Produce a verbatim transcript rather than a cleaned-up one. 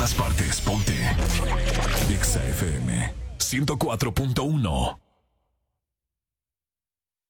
todas partes, ponte Exa F M ciento cuatro punto uno.